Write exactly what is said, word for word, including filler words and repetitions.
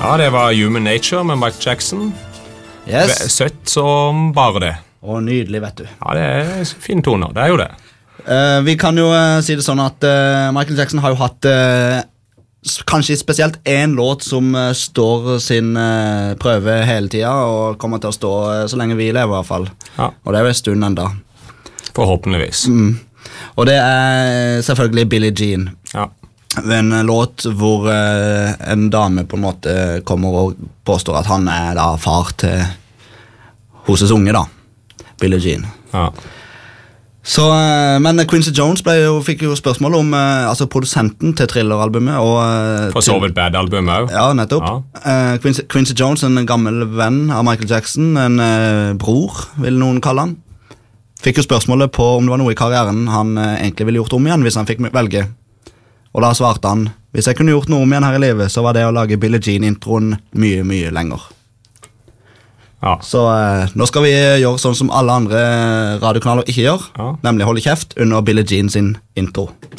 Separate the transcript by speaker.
Speaker 1: Ja, det var Human Nature med Michael Jackson.
Speaker 2: Yes.
Speaker 1: Søtt som bare det.
Speaker 2: Og nydelig, vet du.
Speaker 1: Ja, det er fine toner, det er jo det.
Speaker 2: Uh, vi kan jo uh, si det sånn at uh, Michael Jackson har jo hatt uh, kanskje spesielt en låt som uh, står sin uh, prøve hele tiden, og kommer til å stå uh, så lenge vi lever i hvert fall.
Speaker 1: Ja.
Speaker 2: Og det er jo en stund enda.
Speaker 1: Forhåpentligvis.
Speaker 2: Mm. Og det er selvfølgelig Billie Jean.
Speaker 1: Ja.
Speaker 2: En låt hvor uh, en dame på en måte kommer og påstår at han er da far til hennes unge da, Billie Jean.
Speaker 1: Ja.
Speaker 2: Så, uh, men Quincy Jones ble jo, fikk jo spørsmål om uh, altså produsenten til Thriller-albumet. Og, uh,
Speaker 1: For så vidt Bad-albumet også.
Speaker 2: Ja, nettopp.
Speaker 1: Ja.
Speaker 2: Uh, Quincy, Quincy Jones, en gammel venn av Michael Jackson, en uh, bror, vil noen kalle han. Fikk jo spørsmålet på om det var noe i karrieren han uh, egentlig ville gjort om igjen hvis han fikk velge. Og da svarte han, hvis jeg kunne gjort noe om igjen her i livet, så var det å lage Billie Jean-introen mye, mye lenger.
Speaker 1: Ja.
Speaker 2: Så eh, nå skal vi gjøre sånn som alle andre radiokanaler ikke gjør,
Speaker 1: Ja.
Speaker 2: nemlig holde kjeft under Billie Jean sin intro.